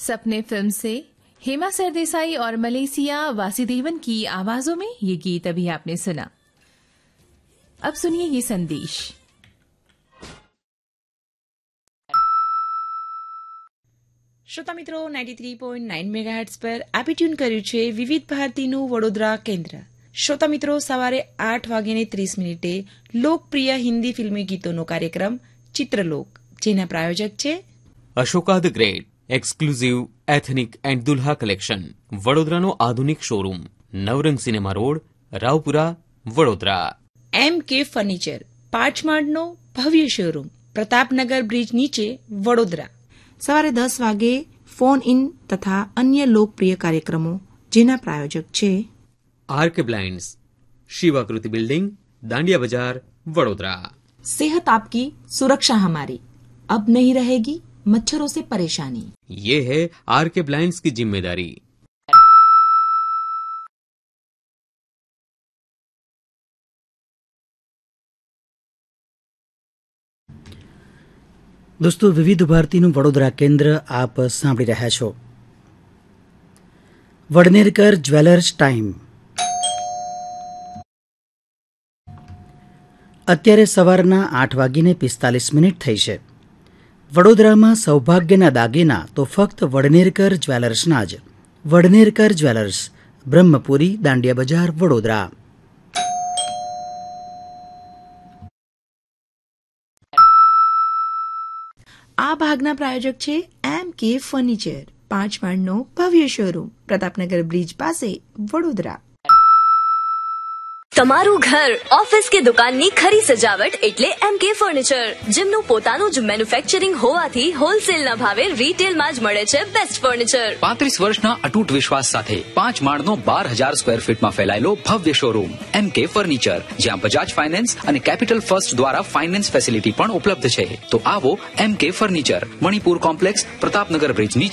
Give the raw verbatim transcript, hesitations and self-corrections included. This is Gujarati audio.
सपने फिल्म से हेमा सरदेसाई और मलेशिया वासुदेवन की आवाजों में ये गीत अभी आपने सुना। अब सुनिए ये संदेश। શ્રોતા મિત્રો ninety three point nine megahertz પર આપે ટ્યુન કર્યું છે વિવિધ ભારતીનું વડોદરા કેન્દ્ર। શ્રોતા મિત્રો સવારે આઠ વાગ્યાને ત્રીસ મિનિટે લોકપ્રિય હિન્દી ફિલ્મી ગીતોનો કાર્યક્રમ ચિત્રલોક, જેના પ્રાયોજક છે Ashoka the great exclusive ethnic and Dulha collection, વડોદરાનો આધુનિક શોરૂમ, નવરંગ સિનેમા રોડ, રાવપુરા, વડોદરા। એમ કે ફર્નિચર, પાંચ માળનો ભવ્ય શોરૂમ, પ્રતાપનગર બ્રિજ નીચે, વડોદરા। સવારે દસ વાગે ફોન ઇન તથા અન્ય લોકપ્રિય કાર્યક્રમો, જેના પ્રાયોજક છે આરકે બ્લાઇન્ડ્સ, શિવાકૃતિ બિલ્ડિંગ, દાંડિયા બજાર, વડોદરા। सेहत आपकी सुरक्षा हमारी, अब नहीं रहेगी मच्छरों से परेशानी, ये है आरके ब्लाइंड्स की जिम्मेदारी। દોસ્તો, વિવિધ ભારતીનું વડોદરા કેન્દ્ર આપ સાંભળી રહ્યા છો। વડનેરકર જ્વેલર્સ ટાઈમ। અત્યારે સવારના આઠ વાગીને પિસ્તાલીસ મિનિટ થઈ છે। વડોદરામાં સૌભાગ્યના દાગીના તો ફક્ત વડનેરકર જ્વેલર્સના જ। વડનેરકર જ્વેલર્સ, બ્રહ્મપુરી, દાંડિયા બજાર, વડોદરા। આ ભાગના પ્રાયોજક છે એમ કે ફર્નિચર, પાંચ માળનો ભવ્ય શોરૂમ, પ્રતાપનગર બ્રિજ પાસે, વડોદરા। તમારું ઘર, ઓફિસ કે દુકાનની ખરી સજાવટ એટલે એમ કે ફર્નિચર, જેમનું પોતાનું જ મેન્યુફેક્ચરિંગ હોવાથી હોલસેલના ભાવે રિટેલમાં જ મળે છે બેસ્ટ ફર્નિચર। પાંત્રીસ વર્ષના અતૂટ વિશ્વાસ સાથે પાંચ માળનો બાર હજાર સ્ક્વેર ફીટમાં ફેલાયેલો ભવ્ય શોરૂમ એમ કે ફર્નિચર, જ્યાં બજાજ ફાઇનાન્સ અને કેપિટલ ફર્સ્ટ દ્વારા ફાઇનાન્સ ફેસિલિટી પણ ઉપલબ્ધ છે। તો આવો એમ કે furniture, Manipur complex, Pratapnagar bridge નીચે,